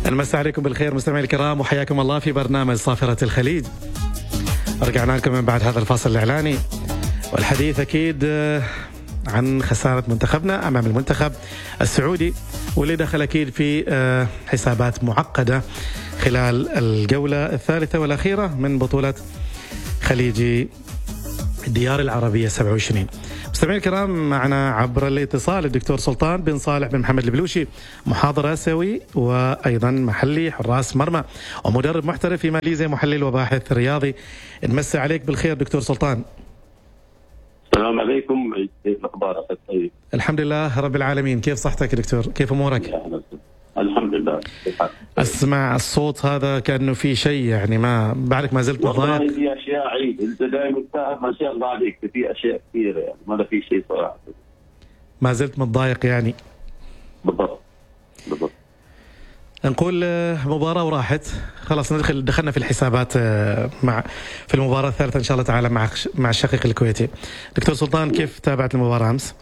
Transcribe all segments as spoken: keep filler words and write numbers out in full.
المساء عليكم بالخير مستمعي الكرام، وحياكم الله في برنامج صافرة الخليج. رجعنا لكم من بعد هذا الفاصل الإعلاني، والحديث أكيد عن خسارة منتخبنا أمام المنتخب السعودي، واللي دخل أكيد في حسابات معقدة خلال الجولة الثالثة والأخيرة من بطولة خليجي الديار العربية سبعة وعشرين. مستمعين الكرام، معنا عبر الاتصال الدكتور سلطان بن صالح بن محمد البلوشي، محاضر آسيوي وأيضا محلي حراس مرمى ومدرب محترف في ماليزيا، محلل وباحث رياضي. نمسي عليك بالخير دكتور سلطان. السلام عليكم، كيف أخبارك؟ طيب الحمد لله رب العالمين. كيف صحتك يا دكتور؟ كيف أمورك؟ الحمد لله. أسمع الصوت هذا كأنه في شيء، يعني ما بعدك ما زلت مضايق. والله في أشياء عيد، أنت دائما فاهم ما شاء الله عليك، في أشياء كثيرة يعني ما في شيء صراحة. ما زلت متضايق يعني. بالضبط بالضبط. نقول مباراة وراحت خلاص، ندخل دخلنا في الحسابات مع في المباراة الثالثة إن شاء الله تعالى مع مع الشقيق الكويتي. دكتور سلطان، كيف تابعت المباراة أمس؟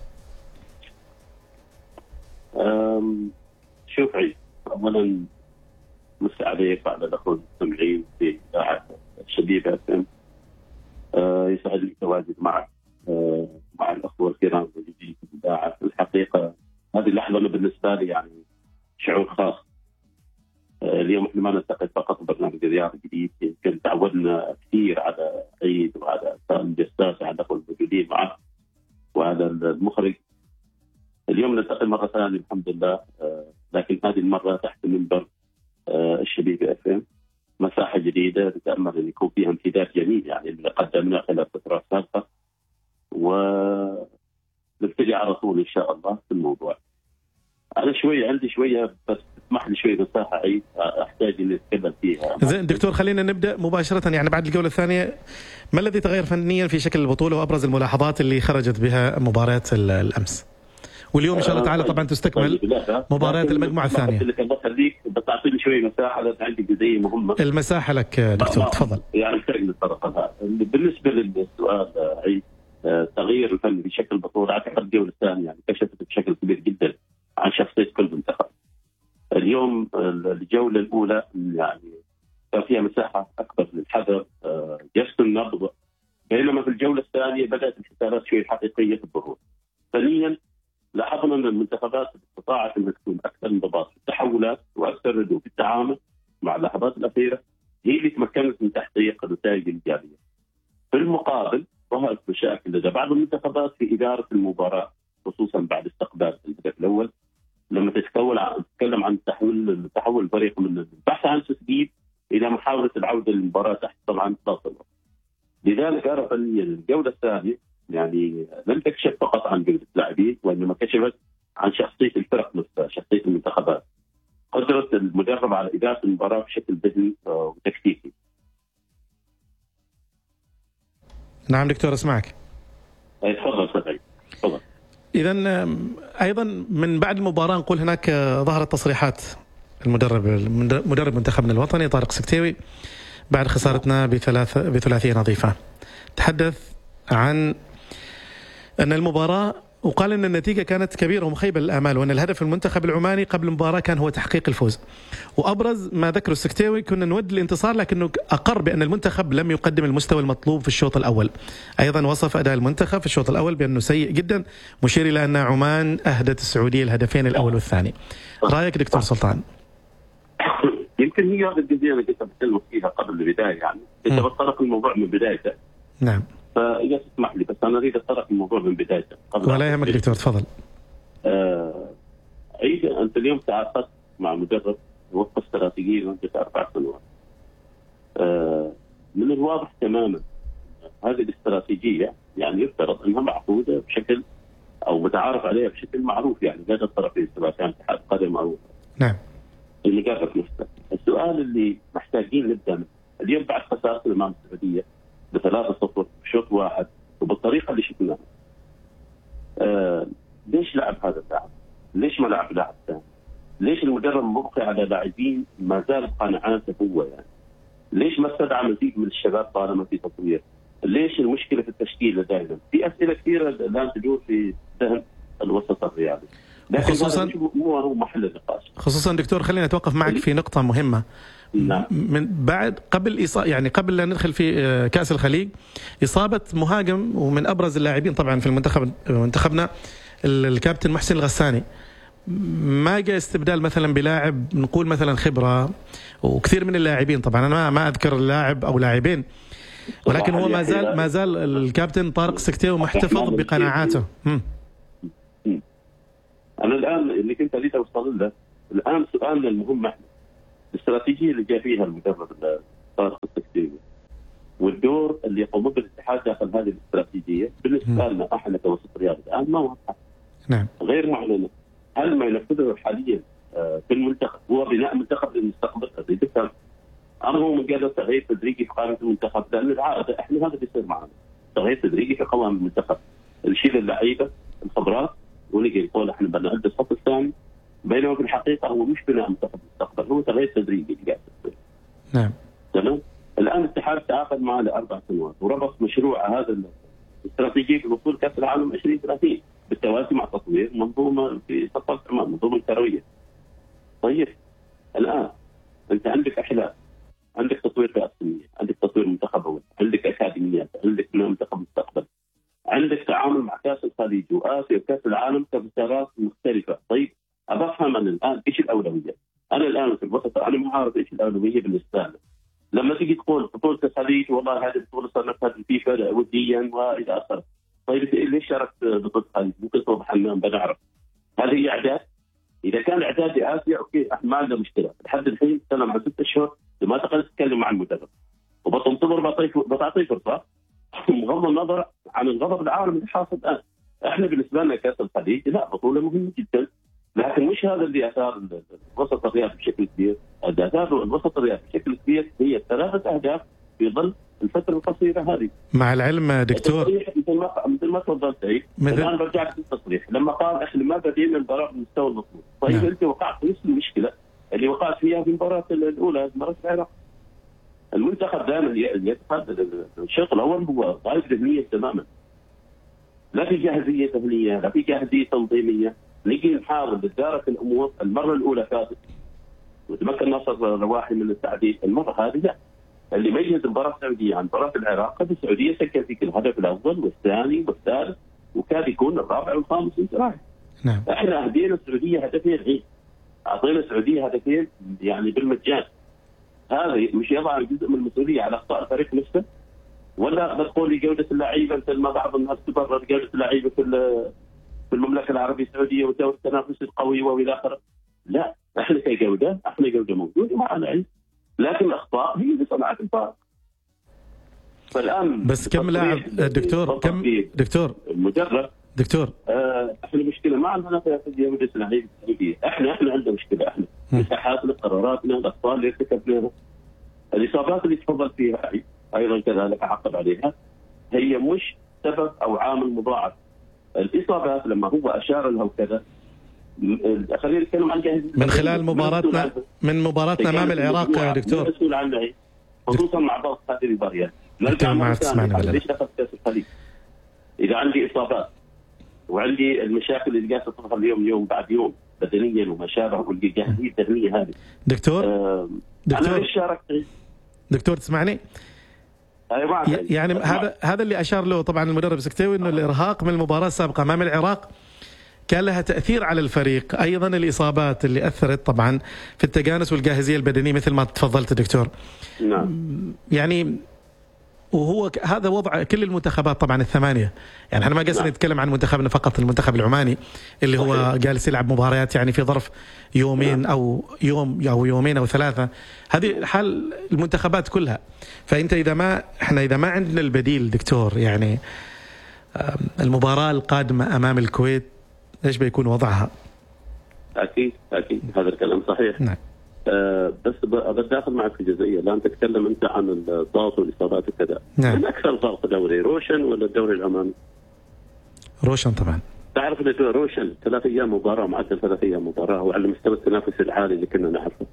أم شوف عيد، أولا مسا عليك وعلى الأخوة المستمعين في إذاعة الشبيبة اف ام. أه يسعدني التواجد معك أه مع الأخوة الكرام والجديد في الإذاعة. الحقيقة هذه اللحظة بالنسبة لي يعني شعور خاص. أه اليوم احنا ما نلتقي فقط برنامج رياضي جديد، يمكن تعودنا كثير على عيد وعلى سالم جساس على الأخوة الموجودين معه وهذا المخرج. اليوم نلتقي مرة ثانية الحمد لله، أه لكن هذه المرة تحت منبر أه الشبيبة اف ام، مساحة جديدة نتأمل أن يكون فيها امتداد جميل يعني اللي قدمناه خلال فترات سابقة، ونبتدي على طول إن شاء الله في الموضوع. أنا شوية عندي شوية، بس اسمح لي شوية مساحة عيد أحتاج إني أتكلم فيها. زين دكتور، خلينا نبدأ مباشرة يعني بعد الجولة الثانية. ما الذي تغير فنيا في شكل البطولة وأبرز الملاحظات اللي خرجت بها مباريات الأمس؟ واليوم إن شاء الله تعالى طبعا تستكمل مباريات المجموعة الثانية. خليك بتعطيني شوية مساحة، لأن عندي جزئية مهمة. المساحة لك دكتور، تفضل. يعني محتاج للطرق هذا. بالنسبة للسؤال عيد، تغيير الفن بشكل البطولة، أعتقد الجولة الثانية يعني كشفت بشكل كبير جدا عن شخصية كل منتخب. اليوم الجولة الأولى يعني كان فيها مساحة أكبر للحذر، جس النبض، بينما في الجولة الثانية بدأت الحسابات شوي حقيقية في الظهور. ثانيا لاحظنا أن المنتخبات استطاعت أن تكون أكثر انضباط في التحولات وأكثر ردود في التعامل مع اللحظات الأخيرة، هي اللي تمكنت من تحقيق النتائج الإيجابية. في المقابل ظهرت مشاكل لدى بعض المنتخبات في إدارة المباراة، خصوصا بعد استقبال الهدف الأول. لما تتكون عن تتكلم عن تحول تحول الفريق من البحث عن تسديد إلى محاولة العودة للمباراة تحت طبعا ضغط الوقت. لذلك أرى أن الجولة الثانية يعني لم تكشف فقط عن جودة اللاعبين، وإنما كشفت عن شخصية الفرق نفسها، شخصية المنتخبات، قدرة المدرب على إدارة المباراة بشكل ذهني وتكتيكي. نعم دكتور، أسمعك. تفضل سعيد، تفضل. إذن أيضا من بعد المباراة نقول هناك ظهرت تصريحات المدرب مدرب منتخبنا الوطني طارق سكتيوي بعد خسارتنا بثلاث بثلاثية نظيفة. تحدث عن أن المباراة، وقال أن النتيجة كانت كبيرة ومخيبة للآمال، وأن الهدف المنتخب العماني قبل المباراة كان هو تحقيق الفوز. وأبرز ما ذكره السكتيوي: كنا نود الانتصار لكنه أقر بأن المنتخب لم يقدم المستوى المطلوب في الشوط الأول. أيضا وصف أداء المنتخب في الشوط الأول بأنه سيء جدا، مشير إلى أن عمان أهدت السعودية الهدفين الأول والثاني. رأيك دكتور سلطان؟ يمكن هي هذه الجزئية اللي كنت بتكلم فيها قبل البداية، يعني أنت بتطرق الموضوع من بدايته. نعم. فإذا تسمح لي بس أنا أريد أتطرق الموضوع من بدايته. ولا يهمك دكتور، تفضل. آه عيد، أنت اليوم تعاقدت مع مدرب وفق استراتيجية لمدة أربع سنوات. آه من الواضح تماما هذه الاستراتيجية يعني يفترض أنها معقودة بشكل أو متعارف عليها بشكل معروف يعني لدى الطرفين، سواء كان اتحاد قدم أو نعم المدرب نفسه. السؤال اللي محتاجين نبدأ منه اليوم بعد خسارة أمام السعودية بثلاثة صفر بشوط واحد وبالطريقة اللي شفناها، آه ليش لعب هذا اللاعب؟ ليش ما لعب لاعب ثاني؟ ليش المدرب مبقي على لاعبين ما زال قناعاته هو يعني؟ ليش ما استدعى مزيد من الشباب طالما في تطوير؟ ليش المشكلة في التشكيلة دائما؟ في أسئلة كثيرة الآن تدور في ذهن الوسط الرياضي. خصوصا مو هو محل النقاش. خصوصا دكتور خلينا نتوقف معك في نقطة مهمة. نعم. من بعد قبل إصابة يعني قبل لا ندخل في كأس الخليج إصابة مهاجم ومن أبرز اللاعبين طبعا في المنتخب منتخبنا الكابتن محسن الغساني، ما جاء استبدال مثلا بلاعب نقول مثلا خبرة، وكثير من اللاعبين طبعا أنا ما أذكر اللاعب أو لاعبين، ولكن هو ما زال ما زال الكابتن طارق سكتيو محتفظ بقناعاته. أنا الآن اللي كنت أريد أوصل له الآن سؤالنا المهم احنا الاستراتيجية اللي جاء فيها المدرب طارق السكتيو والدور اللي يقوم به الاتحاد داخل هذه الاستراتيجية بالنسبة لنا احنا كوسط رياضي الآن ما واضحة. نعم. غير معلنة. هل ما ينفذه حاليا في المنتخب هو بناء منتخب للمستقبل؟ هذه تفهم. أنا هو من قال تغيير تدريجي في قائمة المنتخب، لأن العادة احنا هذا اللي يصير معنا تغيير تدريجي في قوائم المنتخب، نشيل اللعيبة الخبرات ونجي نقول احنا بنعد الصف الثاني، بينما في الحقيقة هو مش بناء منتخب المستقبل، هو تغيير تدريجي اللي قاعد يصير. نعم. تمام. الآن الاتحاد تعاقد معه لأربع سنوات وربط مشروع هذا الاستراتيجي في وصول كأس العالم عشرين ثلاثين بالتوازي مع تطوير منظومة في سقف عمان، منظومة كروية. طيب الآن أنت عندك أحلام، عندك تطوير فئة سنية، عندك تطوير منتخب أول، عندك أكاديميات، عندك منتخب مستقبل، عندك تعامل مع كأس الخليج وآسيا وكأس العالم كمسارات مختلفة. طيب أبغى أفهم أنا الآن إيش الأولوية؟ أنا الآن في الوسط أنا ما عارف إيش الأولوية بالنسبة لنا. لما تيجي تقول بطولة الخليج والله هذه البطولة صنفها الفيفا وديا وإلى آخره. طيب ليش شاركت بطولة الخليج؟ ممكن توضح لنا بنعرف. هل هي إعداد؟ إذا كان إعداد لآسيا أوكي إحنا ما عندنا مشكلة. لحد الحين تكلم عن ستة أشهر ما تقدر تتكلم مع المدرب وبتنتظر بتعطيه فرصة بغض النظر عن الغضب العالمي اللي حاصل الآن. إحنا بالنسبة لنا كأس الخليج لا بطولة مهمة جدا، لكن مش هذا اللي أثار الوسط الرياضي بشكل كبير. أثار الوسط الرياضي بشكل كبير هي ثلاثة أهداف في ظل الفترة القصيرة هذه. مع العلم دكتور مثل ما مثل ما تفضلت عيد الآن برجع لك التصريح لما قال إحنا ما بدينا المباراة بالمستوى المطلوب. طيب نعم. أنت وقعت في نفس المشكلة اللي وقعت فيها في المباراة الأولى مباراة العراق. المنتخب دائما يتحدد الشوط الأول هو ضعيف ذهنيا تماما، لا في جاهزية ذهنية لا في جاهزية تنظيمية. نيجي نحاول ندارك الأمور. المرة الأولى فاتت وتمكن نصر رواحي من التعديل، المرة هذه لا. اللي ميز المباراة السعودية عن مباراة العراق قد السعودية سكر فيك الهدف الأول والثاني والثالث وكاد يكون الرابع والخامس انت رايح. نعم. احنا أهدينا السعودية هدفين غير أعطينا السعودية هدفين يعني بالمجان. هذا مش يضع جزء من المسؤولية على أخطاء الفريق نفسه؟ ولا بتقول لي جودة اللعيبة مثل ما بعض الناس تبرر جودة اللعيبة في في المملكة العربية السعودية والدوري التنافسي القوي وإلى آخره؟ لا، احنا كجودة احنا جودة موجودة معنا علم، لكن الأخطاء هي اللي صنعت الفارق. فالآن بس كم لاعب دكتور كم دكتور مجرد دكتور آه احنا مشكلة ما عندنا في جودة اللعيبة السعودية. احنا احنا عندنا مشكلة احنا مساحاتنا قراراتنا الأخطاء اللي ارتكبناها الإصابات اللي تفضل فيها أيضا كذلك أعقب عليها هي مش سبب أو عامل مضاعف. الإصابات لما هو أشار لها وكذا خلينا نتكلم عن جاهزية من خلال مباراتنا من مباراتنا أمام العراق يا دكتور مسؤول عنها خصوصا مع بعض هذه المباريات. نرجع مع تسمعنا ليش دخلت كأس الخليج إذا عندي إصابات وعندي المشاكل اللي قاعدة تظهر اليوم يوم بعد يوم بدنيا وما شابه والجاهزية الذهنية هذه. دكتور آه دكتور أنا ليش شاركت؟ دكتور تسمعني؟ يعني هذا هذا اللي أشار له طبعا المدرب سكتيوي إنه الإرهاق من المباراة السابقة أمام العراق كان لها تأثير على الفريق. أيضا الإصابات اللي أثرت طبعا في التجانس والجاهزية البدنية مثل ما تفضلت دكتور. نعم. يعني وهو هذا وضع كل المنتخبات طبعا الثمانية. يعني احنا ما قصدنا نتكلم عن منتخبنا فقط، المنتخب العماني اللي هو صحيح. جالس يلعب مباريات يعني في ظرف يومين نعم. أو يوم أو يومين أو ثلاثة. هذه حال المنتخبات كلها. فأنت إذا ما احنا إذا ما عندنا البديل دكتور يعني المباراة القادمة أمام الكويت إيش بيكون وضعها؟ أكيد أكيد هذا الكلام صحيح. نعم. أه بس بتداخل معك في جزئية. الآن تتكلم أنت عن الضغط والإصابات وكذا. نعم. من أكثر ضغط دوري روشن ولا الدوري العماني؟ روشن طبعا. تعرف أن روشن ثلاث أيام مباراة معدل ثلاث أيام مباراة وعلى مستوى التنافس العالي اللي كنا نعرفه.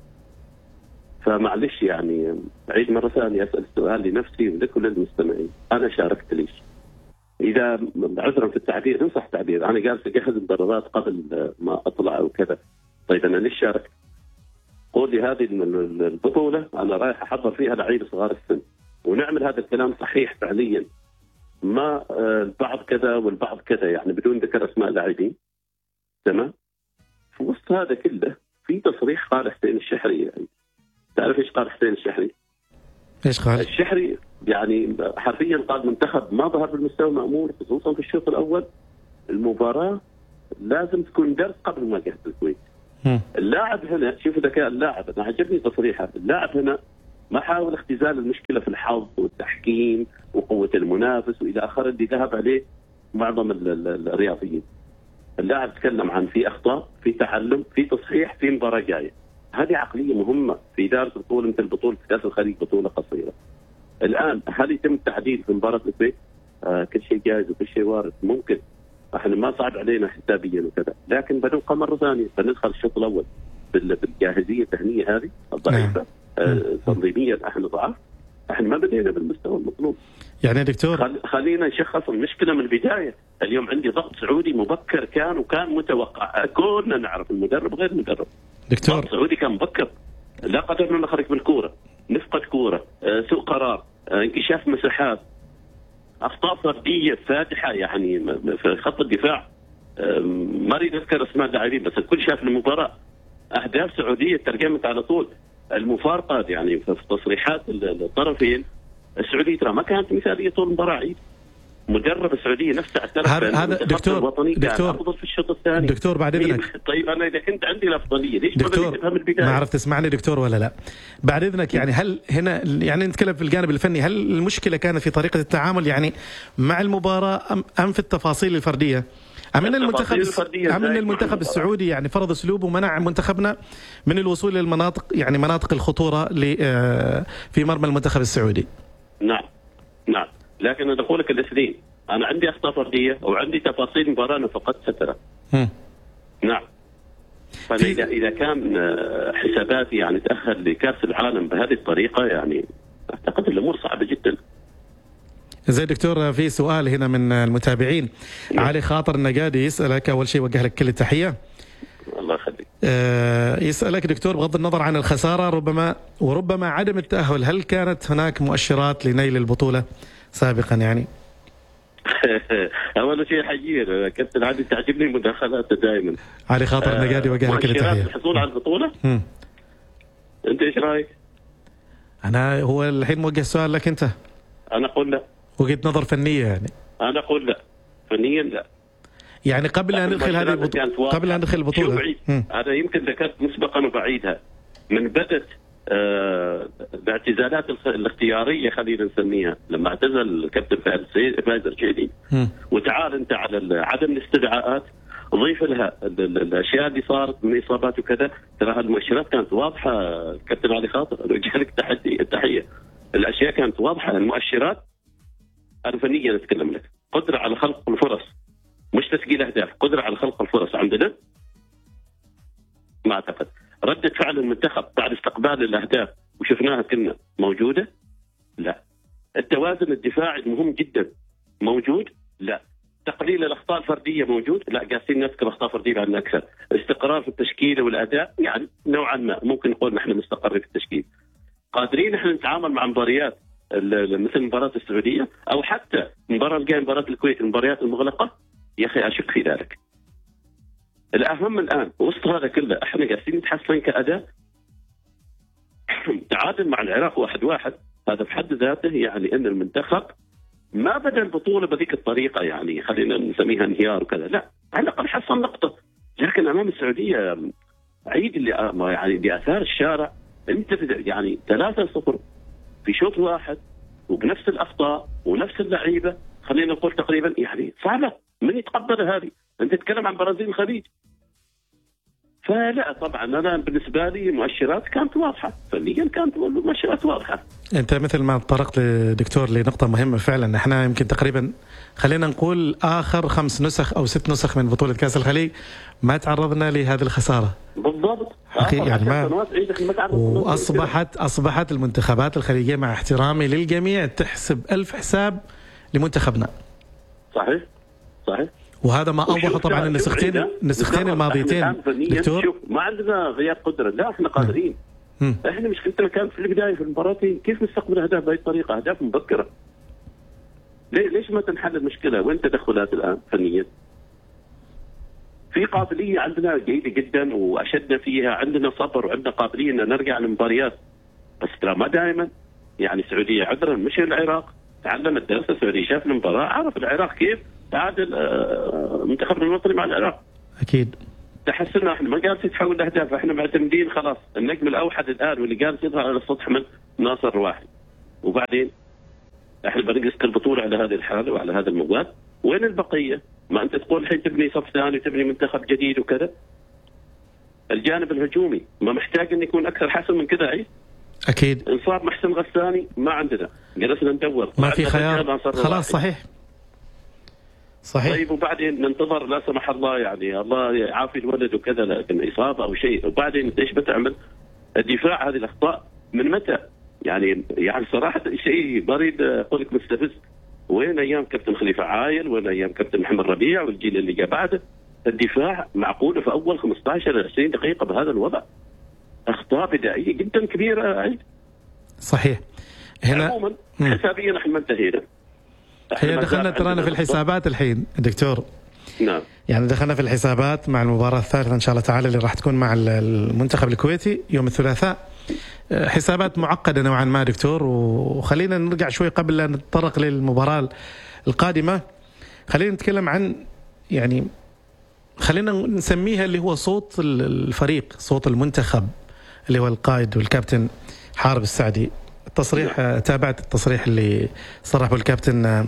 فمعلش يعني أعيد مرة ثانية أسأل السؤال لنفسي ولكل المستمعين، أنا شاركت ليش؟ اذا عذرا في التعبير ان صح التعبير انا جالس اجهز مدربات قبل ما اطلع او كذا، طيب انا ليش شارك؟ قول لي هذه البطوله انا رايح احضر فيها لعيبه صغار السن، ونعمل هذا الكلام صحيح فعليا، ما البعض كذا والبعض كذا يعني بدون ذكر اسماء لاعبين. تمام؟ في وسط هذا كله في تصريح قال حسين الشحري. يعني تعرف ايش قال حسين الشحري؟ ايش قال؟ الشحري يعني حرفيا قال منتخب ما ظهر بالمستوى المأمول خصوصا في الشوط الاول، المباراه لازم تكون درس قبل ما جهز الكويت. اللاعب هنا شوف ذكاء اللاعب، انا عجبني تصريحه، اللاعب هنا ما حاول اختزال المشكله في الحظ والتحكيم وقوه المنافس والى اخره اللي ذهب عليه معظم الرياضيين. اللاعب تكلم عن في اخطاء، في تعلم، في تصحيح، في مباراه جايه. هذه عقليه مهمه في اداره بطوله مثل بطوله كاس الخليج، بطوله قصيره. الان هل يتم التعديل في مباراه الكويت؟ آه كل شيء جائز وكل شيء وارد، ممكن. احنا ما صعب علينا حسابيا وكذا، لكن بنبقى مره ثانيه بندخل الشوط الاول بالجاهزيه الذهنيه هذه الضعيفه. آه تنظيميا احنا ضعاف، احنا ما بدينا بالمستوى المطلوب. يعني دكتور خل... خلينا نشخص المشكله من البدايه. اليوم عندي ضغط سعودي مبكر كان وكان متوقع، كنا نعرف المدرب غير مدرب. دكتور ضغط سعودي كان مبكر، لا قدرنا نخرج بالكوره، نفقد كوره، آه سوء قرار، آه انكشاف مساحات، اخطاء فرديه فاتحه يعني في خط الدفاع. آه ما اريد اذكر اسماء اللاعبين بس الكل شاف المباراه. اهداف سعوديه ترجمت على طول. المفارقات يعني في تصريحات الطرفين، السعوديه ترى ما كانت مثاليه طول المباراه. عيد مدرب السعوديه نفسه اعترف هذا دكتور الوطني دكتور كان افضل في الشوط الثاني. دكتور بعد اذنك، طيب انا اذا كنت عندي الافضليه ليش دكتور تفهم البدايه؟ ما عرفت تسمعني دكتور ولا لا؟ بعد اذنك يعني هل هنا يعني نتكلم في الجانب الفني، هل المشكله كانت في طريقه التعامل يعني مع المباراه ام ام في التفاصيل الفرديه؟ أم أن المنتخب أم أن المنتخب السعودي يعني فرض أسلوب ومنع منتخبنا من الوصول للمناطق يعني مناطق الخطورة في مرمى المنتخب السعودي؟ نعم نعم، لكن أنا أقول لك الاثنين، أنا عندي أخطاء فردية وعندي تفاصيل مباراة أنا فقدت سترة. نعم، فإذا إذا كان حساباتي يعني تأخر لكأس العالم بهذه الطريقة يعني أعتقد الأمور صعبة جدا. زي دكتور في سؤال هنا من المتابعين. نعم. علي خاطر النقادي يسألك، أول شيء وجه لك كل التحية. الله يخليك. آه يسألك دكتور بغض النظر عن الخسارة ربما وربما عدم التأهل، هل كانت هناك مؤشرات لنيل البطولة سابقا يعني؟ أول شيء حجير كابتن عادي تعجبني مداخلاته دائما. علي خاطر النقادي آه وجه لك كل التحية. الحصول على البطولة؟ م. أنت إيش رأيك؟ أنا هو الحين موجه السؤال لك أنت. أنا أقول لا. وجهة نظر فنية يعني. أنا أقول لا، فنيا لا. يعني قبل أن ندخل هذه البطولة، قبل أن ندخل البطولة. هذا يمكن ذكرت مسبقا وبعيدها. من بدت آه الاعتزالات الاختيارية خلينا نسميها، لما اعتزل الكابتن فايز الرشيدي وتعال أنت على عدم الاستدعاءات، ضيف لها الأشياء اللي صارت من إصابات وكذا، ترى المؤشرات كانت واضحة. الكابتن علي خاطر أوجه لك التحية. الأشياء كانت واضحة، المؤشرات. أنا فنيا أتكلم لك، قدرة على خلق الفرص مش تسجيل أهداف، قدرة على خلق الفرص عندنا ما أعتقد. ردة فعل المنتخب بعد استقبال الأهداف وشفناها كنا موجودة؟ لا. التوازن الدفاعي مهم جدا موجود؟ لا. تقليل الأخطاء الفردية موجود؟ لا. قاسين نذكر أخطاء فردية بعدنا أكثر. استقرار في التشكيل والأداء يعني نوعا ما ممكن نقول نحن مستقرين في التشكيل. قادرين نحن نتعامل مع مباريات مثل مباراة السعودية أو حتى مباراة الجاية مباراة الكويت المباريات المغلقة؟ يا أخي أشك في ذلك. الأهم الآن وسط هذا كله احنا قاعدين نتحسن كأداء. تعادل مع العراق واحد واحد، هذا في حد ذاته يعني أن المنتخب ما بدأ البطولة بذيك الطريقة يعني خلينا نسميها انهيار وكذا، لا على الأقل حصل نقطة. لكن أمام السعودية عيد اللي يعني بأثار الشارع، أنت يعني ثلاثة صفر في شوط واحد وبنفس الأخطاء ونفس اللعيبة، خلينا نقول تقريبا يعني صعبة. من يتقبل هذه؟ أنت تتكلم عن برازيل الخليج. فلا طبعا أنا بالنسبة لي المؤشرات كانت واضحة، فنيا كانت المؤشرات واضحة. أنت مثل ما طرقت دكتور لنقطة مهمة فعلا. احنا يمكن تقريبا خلينا نقول آخر خمس نسخ أو ست نسخ من بطولة كأس الخليج ما تعرضنا لهذه الخسارة. بالضبط. يعني ما وأصبحت أصبحت المنتخبات الخليجية مع احترامي للجميع تحسب ألف حساب لمنتخبنا. صحيح صحيح. وهذا ما اوضحه طبعا النسختين النسختين الماضيتين. دكتور شوف ما عندنا غياب قدره، لا احنا قادرين. م. احنا مشكلتنا كانت في البدايه في المباراتين كيف نستقبل اهداف بهذه الطريقه، اهداف مبكره. ليه ليش ما تنحل المشكله؟ وين تدخلات الان فنيا؟ في قابليه عندنا جيده جدا واشدنا فيها، عندنا صبر وعندنا قابليه ان نرجع للمباريات، بس ترى ما دائما. يعني السعوديه عذرا مش العراق، تعلم الدرس. السعوديه شاف المباراه، عرف العراق كيف تعادل منتخبنا الوطني مع العراق. اكيد تحسنا احنا ما قالت تتحول الاهداف، احنا معتمدين خلاص النجم الاوحد الان واللي قال يظهر على السطح من ناصر رواحي، وبعدين احنا بنقص البطوله على هذه الحاله وعلى هذا المواد. وين البقيه؟ ما انت تقول الحين تبني صف ثاني وتبني منتخب جديد وكذا. الجانب الهجومي ما محتاج ان يكون اكثر حسم من كذا. اي اكيد انصاب محسن غساني ما عندنا، جلسنا ندور ما في خيار خلاص. صحيح صحيح. طيب وبعدين ننتظر لا سمح الله يعني الله يعافي الولد وكذا، لكن اصابه او شيء، وبعدين ايش بتعمل؟ الدفاع هذه الاخطاء من متى؟ يعني يعني صراحه شيء بريد اقول لك مستفز. وين ايام كابتن خليفه عايل؟ وين ايام كابتن محمد ربيع والجيل اللي جاء بعده؟ الدفاع معقول في اول خمسة عشر إلى عشرين دقيقه بهذا الوضع؟ اخطاء بدائيه جدا كبيره. صحيح. هنا عموما حسابيا احنا ما انتهينا، هي دخلنا ترانا في الحسابات الحين دكتور. نعم يعني دخلنا في الحسابات مع المباراة الثالثة إن شاء الله تعالى اللي راح تكون مع المنتخب الكويتي يوم الثلاثاء. حسابات معقدة نوعا ما دكتور، وخلينا نرجع شوي قبل أن نتطرق للمباراة القادمة. خلينا نتكلم عن يعني خلينا نسميها اللي هو صوت الفريق، صوت المنتخب اللي هو القائد والكابتن حارب السعدي. التصريح تابعت التصريح اللي صرحه الكابتن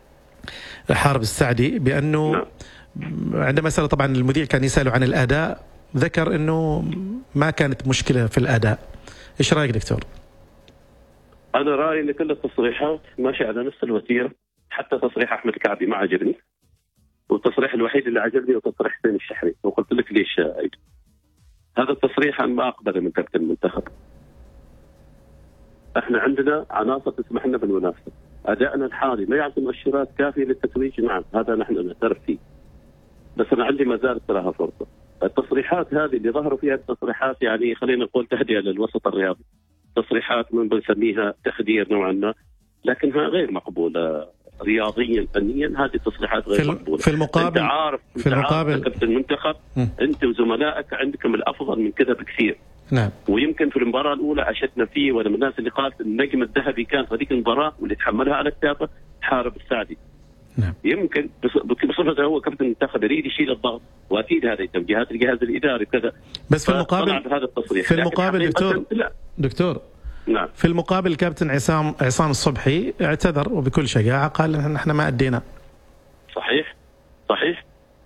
حارب السعدي بأنه عندما سأل طبعا المذيع كان يسأله عن الأداء، ذكر أنه ما كانت مشكلة في الأداء. إيش رأيك دكتور؟ أنا رأيي أن كل التصريحات ماشية على نفس الوتيرة، حتى تصريح أحمد الكعبي ما عجبني، والتصريح الوحيد اللي عجبني هو تصريح حسين الشحري، وقلت لك ليش أيضا. هذا التصريح أنا ما أقبله من كابتن المنتخب. احنا عندنا عناصر تسمح لنا بالمنافسه، ادائنا الحالي ما يعطي مؤشرات كافيه للتتويج، نعم هذا نحن نعترف فيه، بس انا عندي ما زالت لها فرصه. التصريحات هذه اللي ظهروا فيها التصريحات يعني خلينا نقول تهدئه للوسط الرياضي، تصريحات من بنسميها تخدير نوعا ما، لكنها غير مقبوله رياضيا فنيا. هذه التصريحات غير في مقبوله. في المقابل انت عارف في المقابل كابتن المنتخب انت وزملائك عندكم الافضل من كذا بكثير. نعم. ويمكن في المباراه الاولى اشدنا فيه، وانا من الناس اللي قالت النجم الذهبي كان في هذيك المباراه واللي تحملها على كتافه حارب السعدي. نعم. يمكن بصفته هو كابتن المنتخب يريد يشيل الضغط، واكيد هذه توجيهات الجهاز الاداري وكذا. بس في المقابل هذا التصريح في المقابل دكتور لا. دكتور نعم. في المقابل الكابتن عصام عصام الصبحي اعتذر وبكل شجاعه قال ان احنا ما ادينا. صحيح صحيح.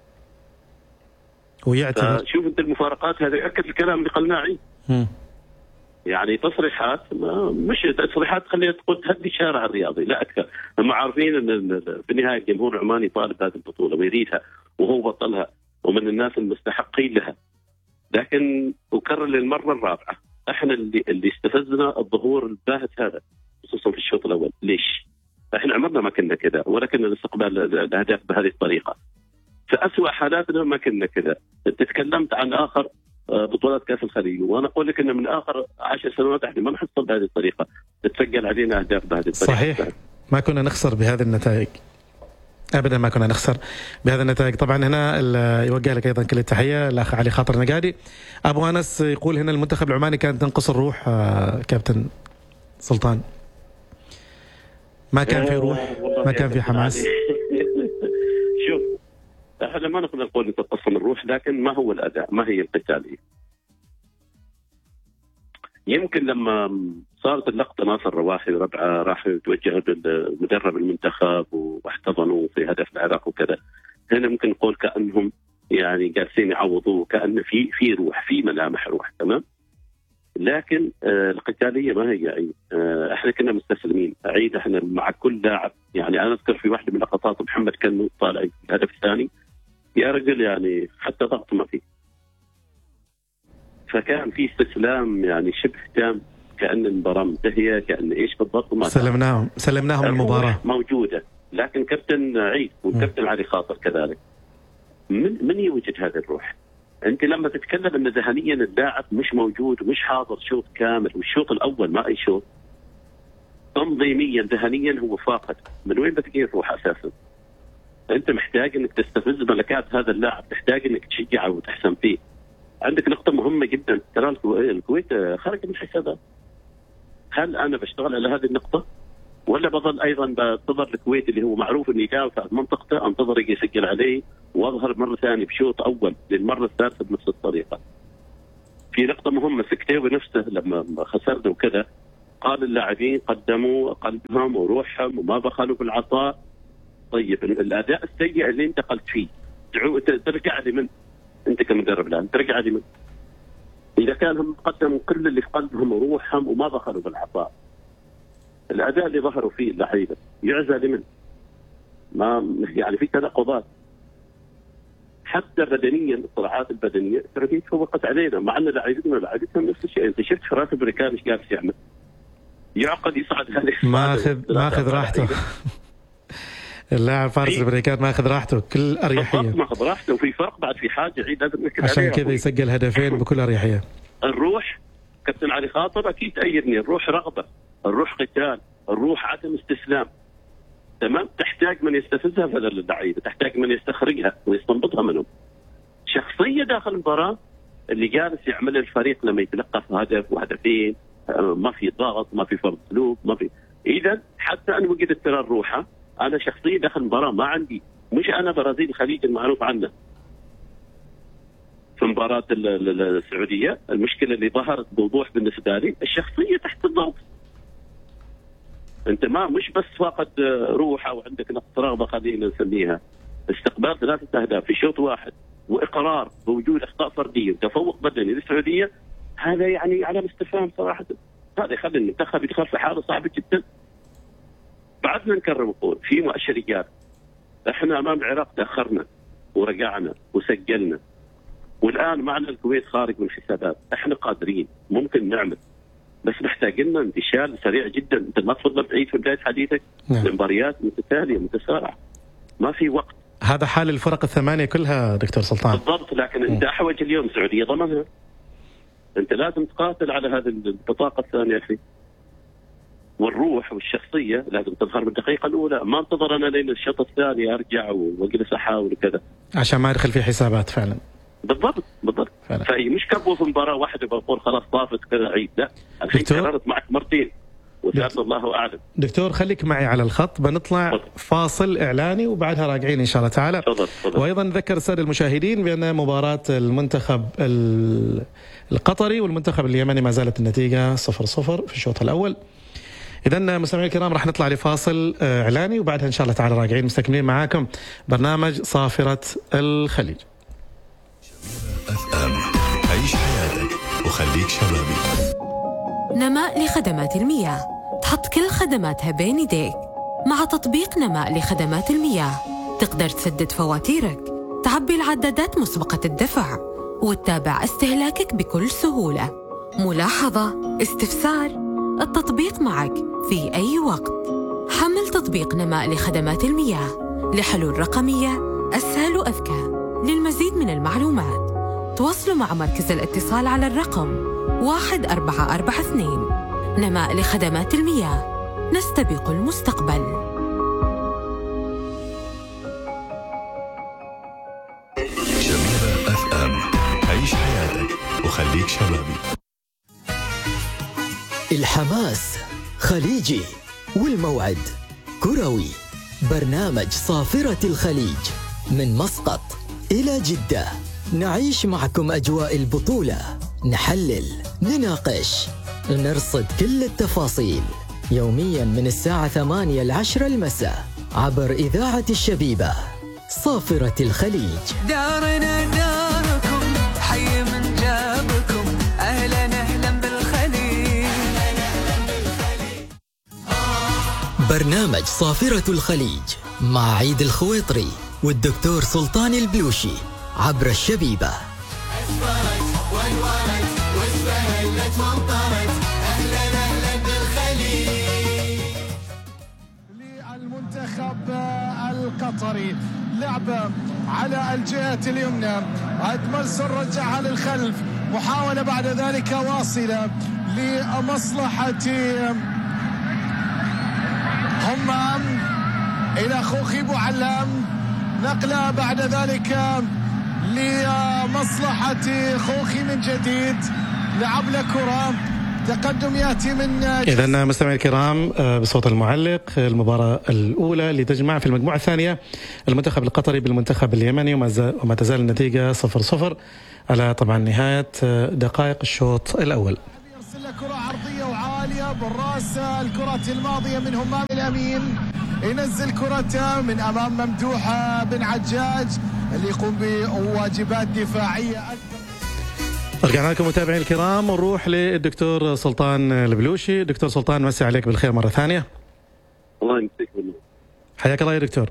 ويعتذر. شوف انت المفارقات هذا يؤكد الكلام اللي قلناه. يعني تصريحات مش تصريحات خلينا تقول تهدي الشارع الرياضي لا اكثر. هم عارفين ان في النهايه الجمهور العماني طالب هذه البطوله ويريدها وهو بطلها ومن الناس المستحقين لها، لكن اكرر للمره الرابعه احنا اللي اللي استفزنا الظهور الباهت هذا خصوصا في الشوط الاول. ليش؟ احنا عمرنا ما كنا كذا ولا كنا نستقبل الاهداف بهذه الطريقه. في أسوأ حالاتنا ما كنا كذا. انت تكلمت عن اخر بطولات كاس الخليج، وانا اقول لك ان من اخر عشر سنوات احنا ما نحصل بهذه الطريقه، تتسجل علينا اهداف بهذه الطريقه. صحيح، ما كنا نخسر بهذه النتائج ابدا، ما كنا نخسر بهذه النتائج. طبعا هنا يوجه لك ايضا كل التحيه الاخ علي خاطر نقادي. ابو انس يقول هنا المنتخب العماني كانت تنقص الروح كابتن سلطان، ما كان في روح، ما كان في حماس. شوف احنا ما نقدر نقول انت تقسم الروح، لكن ما هو الاداء، ما هي القتاليه. يمكن لما صارت اللقطه ناصر رواحي وربعه راحوا يتوجهوا للمدرب المنتخب واحتضنوا في هدف العراق وكذا، هنا ممكن نقول كانهم يعني جالسين يعوضوه، كان في في روح، في ملامح روح، تمام. لكن آه القتاليه ما هي عيد. آه احنا كنا مستسلمين. عيد احنا مع كل لاعب، يعني انا اذكر في واحده من اللقطات محمد كان طالع الهدف الثاني يا رجل يعني حتى ضغط ما فيه، فكان في استسلام يعني شبه تام، كأن المباراة منتهية، كأن إيش بالضبط ما سلمناهم سلمناهم المباراة موجودة. لكن كابتن عيد وكابتن علي خاطر كذلك من من يوجد هذه الروح؟ انت لما تتكلم ان ذهنيا اللاعب مش موجود ومش حاضر شوط كامل، والشوط الاول ما اي شوط، تنظيميا ذهنيا هو فاقد، من وين بتجي الروح اساسا؟ انت محتاج انك تستفز ملكات هذا اللاعب، تحتاج انك تشجعه وتحسن فيه. عندك نقطة مهمة جدا، ترى الكويت خرج من حسابات. هل انا بشتغل على هذه النقطة؟ ولا بظل ايضا بنتظر الكويت اللي هو معروف انه يدافع في منطقته انتظر يسجل عليه واظهر مرة ثانية بشوط اول للمرة الثالثة بنفس الطريقة. في نقطة مهمة، سكتيوي نفسه لما خسرنا وكذا قال اللاعبين قدموا قلبهم وروحهم وما بخلوا بالعطاء. طيب الاداء السيء اللي انتقلت فيه ترجع لمن؟ انت كمدرب الان ترجع لمن؟ اذا كان هم قدموا كل اللي في قلبهم وروحهم وما بخلوا بالعطاء، الاداء اللي ظهروا فيه اللعيبه يعزى لمن؟ ما يعني في تناقضات. حتى بدنيا الصراعات البدنيه ترى تفوقت علينا، مع ان لاعبتنا لاعبتهم نفس الشيء. انت شفت فراس الامريكان ايش جالس يعمل؟ يعقد يصعد هذه ماخذ ماخذ راحته. اللاعب فارس الامريكان ماخذ راحته بكل اريحيه، ماخذ راحته، وفي فرق بعد في حاجه عيد لازم نركز عليها، عشان كذا يسجل هدفين بكل اريحيه. الروح كابتن علي خاطر اكيد تأيدني، الروح رغبه، الروح قتال، الروح عدم استسلام. تمام، تحتاج من يستفزها بدل اللعيبه، تحتاج من يستخرجها ويستنبطها منهم. شخصيه داخل المباراه اللي جالس يعمل الفريق لما يتلقى في هدف وهدفين، ما في ضغط، ما في فرض سلوك، ما في. اذا حتى ان وجدت ترى الروحه، انا شخصيه داخل المباراه ما عندي، مش انا برازيل الخليج المعروف عنه. في مباراه السعوديه المشكله اللي ظهرت بوضوح بالنسبه لي الشخصيه تحت الضغط. انت ما مش بس فاقد روح او عندك نقص رغبه خلينا نسميها، استقبال ثلاثه اهداف في شوط واحد واقرار بوجود اخطاء فرديه وتفوق بدني للسعوديه، هذا يعني علامه استفهام صراحه. هذا يخلي المنتخب يدخل في حاله صعبه جدا. بعدنا نكرر ونقول في مؤشريات، احنا امام العراق تاخرنا ورجعنا وسجلنا، والان معنا الكويت خارج من الحسابات. احنا قادرين ممكن نعمل، بس محتاج لنا انتشال سريع جدا. انت ما تفضل تعيد في بدايه حديثك المباريات متتاليه متسارعه، ما في وقت. هذا حال الفرق الثمانيه كلها دكتور سلطان. بالضبط، لكن انت احوج اليوم السعوديه ضمنها، انت لازم تقاتل على هذه البطاقه الثانيه اخي. والروح والشخصيه لازم تظهر بالدقيقه الاولى، ما انتظر انا لين الشوط الثاني ارجع واجلس احاول وكذا عشان ما يدخل في حسابات. فعلا بالضبط بالضبط. فهي مش كبوه في مباراه واحده بقول خلاص طافت كذا عيد، لا الحين كررت معك مرتين وثالث الله اعلم. دكتور خليك معي على الخط، بنطلع فضل. فاصل اعلاني وبعدها راجعين ان شاء الله تعالى. فضل. فضل. وايضا نذكر الساده المشاهدين بان مباراه المنتخب القطري والمنتخب اليمني ما زالت النتيجه صفر صفر في الشوط الاول. إذن مستمعينا الكرام راح نطلع لفاصل إعلاني وبعدها إن شاء الله تعالى راجعين مستكملين معاكم برنامج صافرة الخليج. أف أم عيش حياتك وخليك شبابي. نماء لخدمات المياه، تحط كل خدماتها بين يديك. مع تطبيق نماء لخدمات المياه تقدر تسدد فواتيرك، تعبي العدادات مسبقة الدفع، وتتابع استهلاكك بكل سهولة. ملاحظة، استفسار، التطبيق معك في أي وقت. حمل تطبيق نماء لخدمات المياه لحلول رقمية أسهل وأذكى. للمزيد من المعلومات تواصلوا مع مركز الاتصال على الرقم واحد أربعة أربعة اثنين. نماء لخدمات المياه، نستبق المستقبل. جميلة أف أم، عيش حياتك وخليك شبابي. الحماس خليجي والموعد كروي. برنامج صافرة الخليج من مسقط إلى جدة، نعيش معكم أجواء البطولة، نحلل، نناقش، نرصد كل التفاصيل يوميا من الساعة ثمانية العشرة المساء عبر إذاعة الشبيبة. صافرة الخليج. دارنا داركم، حي من جابكم، أهلا أهلا بالخليج. برنامج صافرة الخليج مع عيد الخويطري والدكتور سلطان البلوشي عبر الشبيبة. أسفرت وانورت واستهلت وامطرت، أهلا أهلا بالخليج. للمنتخب القطري. لعبة على الجهة اليمنى، أدملسون رجعها للخلف، محاولة بعد ذلك واصلة لمصلحة همام إلى خوخي بوعلام، نقلة بعد ذلك لمصلحة خوخي من جديد، لعب لكرة، تقدم يأتي من. إذن مستمعي الكرام بصوت المعلق، المباراة الأولى اللي تجمع في المجموعة الثانية المنتخب القطري بالمنتخب اليمني، وما تزال النتيجة صفر صفر على طبعا نهاية دقائق الشوط الأول. يرسل كرة عرضية وعالية بالراس، الكرة الماضية من همام الأمين، ينزل كرته من أمام ممدوح بن عجاج اللي يقوم بواجبات دفاعية أكثر. رجعنا لكم متابعين الكرام ونروح للدكتور سلطان البلوشي. دكتور سلطان، مسي عليك بالخير مرة ثانية. الله يمسيك بالله. حياك الله يا دكتور.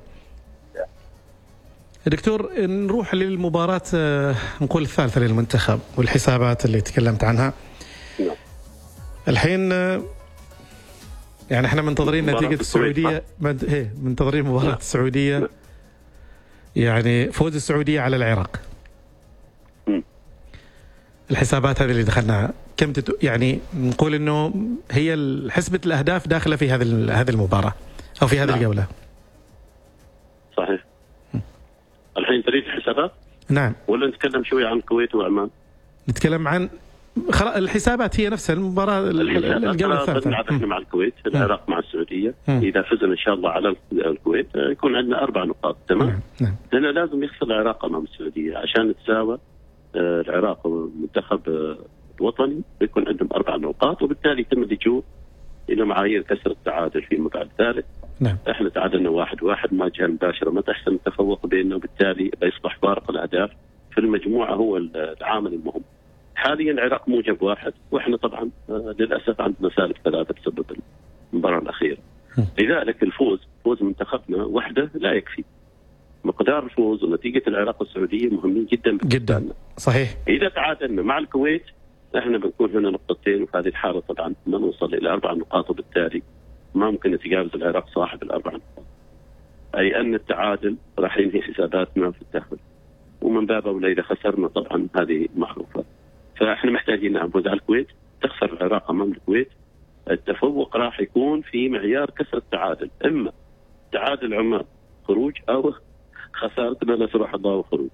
دكتور، نروح للمباراة نقول الثالثة للمنتخب والحسابات اللي تكلمت عنها. نعم. الحين يعني احنا منتظرين نتيجة السعودية، ايه منتظرين مباراة نعم. السعودية نعم. يعني فوز السعودية على العراق. م. الحسابات هذه اللي دخلناها كم تت... يعني نقول انه هي حسبة الاهداف داخلة في هذه هذه المباراة او في هذه نعم. الجولة. صحيح. م. الحين تريد حسابات؟ نعم. ولا نتكلم شوية عن الكويت وعمان؟ نتكلم عن خلاص الحسابات هي نفسها المباراة الجولة الثالثة. احنا مع الكويت، العراق مع السعودية. م. إذا فزنا إن شاء الله على الكويت يكون عندنا أربع نقاط. تمام. نعم. لأن لازم يخسر العراق أمام السعودية عشان تساوى العراق والمنتخب الوطني، يكون عندهم أربع نقاط، وبالتالي يتم اللجوء إلى معايير كسر التعادل في المباراة الثالث. نعم. احنا تعادلنا واحد واحد، ما جهة مباشرة، ما تحسن التفوق بيننا، وبالتالي بيصبح فارق الأهداف في المجموعة هو العامل المهم. حاليا العراق موجب واحد، واحنا طبعا للاسف عندنا سالب ثلاثه بسبب المباراه الاخيره. لذلك الفوز فوز منتخبنا وحده لا يكفي. مقدار الفوز ونتيجه العراق والسعوديه مهمين جدا جدا. صحيح. اذا تعادلنا مع الكويت احنا بنكون هنا نقطتين، وفي هذه الحاله طبعا ما نوصل الى اربع نقاط، وبالتالي ما ممكن نتجاوز العراق صاحب الاربع نقاط. اي ان التعادل راح ينهي حساباتنا في الداخل، ومن باب اولى اذا خسرنا طبعا هذه معروفه. فاحنا محتاجين نفوز على الكويت، تخسر العراق امام الكويت، التفوق راح يكون في معيار كسر التعادل، اما تعادل عمان خروج او خسارتنا لا سمح الله وخروج.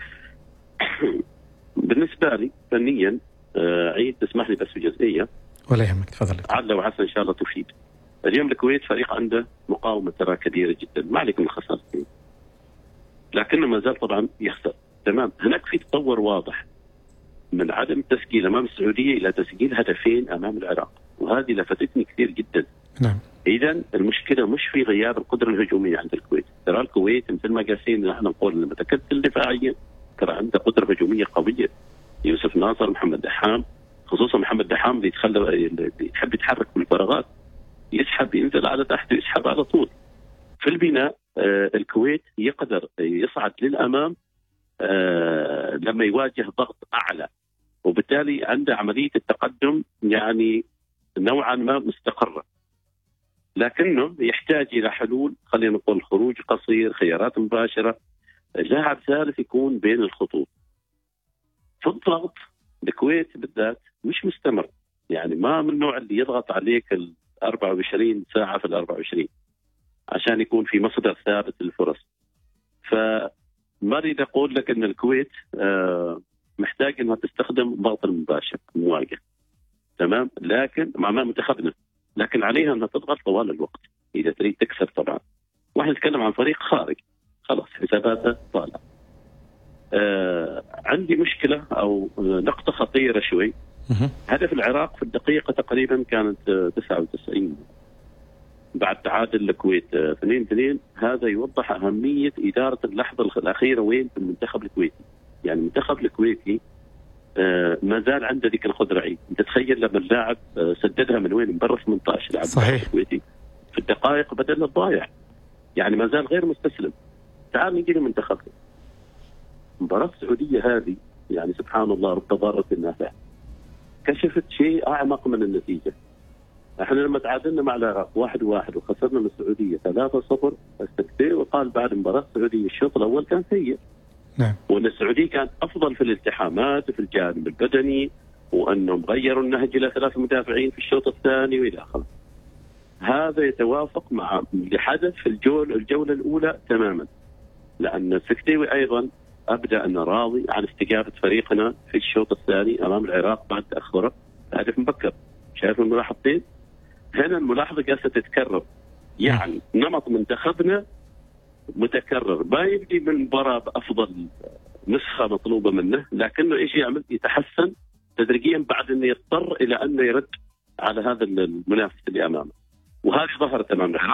بالنسبه لي فنيا عيد تسمح لي بس في جزئيه ولا يهمك تفضل. عدله وعسى ان شاء الله تفيد. اليوم الكويت فريق عنده مقاومه ترى كبيره جدا، ما عليك من خسارتين، لكنه ما زال طبعا يخسر. تمام. هناك في تطور واضح من عدم تسجيل امام السعوديه الى تسجيل هدفين امام العراق، وهذه لفتتني كثير جدا. نعم. اذا المشكله مش في غياب القدره الهجوميه عند الكويت، ترى الكويت مثل ما قاسين نحن نقول متكتل دفاعيا، ترى عنده قدره هجوميه قويه. يوسف ناصر، محمد دحام، خصوصا محمد دحام اللي يتخلى اللي يحب يتحرك بالفراغات، يسحب ينزل على تحت ويسحب على طول. في البناء آه الكويت يقدر يصعد للامام آه لما يواجه ضغط اعلى، وبالتالي عنده عمليه التقدم يعني نوعا ما مستقره، لكنه يحتاج الى حلول، خلينا نقول خروج قصير، خيارات مباشره، لاعب ثالث يكون بين الخطوط. في الضغط الكويت بالذات مش مستمر، يعني ما من النوع اللي يضغط عليك ال أربعة وعشرين ساعه في ال أربعة وعشرين عشان يكون في مصدر ثابت للفرص. فما اريد اقول لك ان الكويت آه محتاج انها تستخدم الضغط المباشر المواجهه، تمام، لكن مع منتخبنا، لكن عليها انها تضغط طوال الوقت اذا تريد تكسب طبعا. واحنا نتكلم عن فريق خارج خلاص حساباته طالعه. آه عندي مشكله او نقطه خطيره شوي. هدف العراق في الدقيقه تقريبا كانت تسعة وتسعين بعد تعادل الكويت اثنين اثنين. هذا يوضح اهميه اداره اللحظه الاخيره وين في المنتخب الكويتي. يعني المنتخب الكويتي آه ما زال عنده ذيك القدره. عيد انت تخيل لما اللاعب آه سددها من وين؟ من برا ثمانية عشر لاعب صحيح الكويتي في الدقائق بدل الضايع، يعني ما زال غير مستسلم. تعال نجي لمنتخبنا. مباراه السعوديه هذه يعني سبحان الله رب ضاره نافع، كشفت شيء اعمق من النتيجه. احنا لما تعادلنا مع العراق واحد واحد وخسرنا من السعوديه ثلاثة صفر، السكتي وقال بعد مباراه السعوديه الشوط الاول كان سيء. نعم. وان السعوديه كانت افضل في الالتحامات وفي الجانب البدني، وانهم غيروا النهج الى ثلاث مدافعين في الشوط الثاني والى اخره. هذا يتوافق مع اللي حدث في الجول الجوله الاولى تماما، لان السكتيوي ايضا ابدا انه راضي عن استجابه فريقنا في الشوط الثاني امام العراق بعد تاخره هدف مبكر. شايف الملاحظتين؟ هنا الملاحظه جالسه تتكرر، يعني نمط منتخبنا متكرر، ما يبدي من المباراه بافضل نسخه مطلوبه منه، لكنه ايش يعمل؟ يتحسن تدريجيا بعد انه يضطر الى انه يرد على هذا المنافس اللي امامه، وهذه ظهرت امام العراق.